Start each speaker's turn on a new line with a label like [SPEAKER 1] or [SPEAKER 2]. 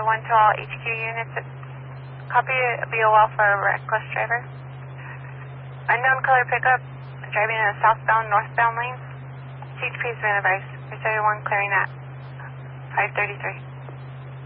[SPEAKER 1] 1 to all HQ units. Copy BOL for a reckless driver. Unknown color pickup, driving in a southbound, northbound lane. CHP has been advised. 371 clearing at 533.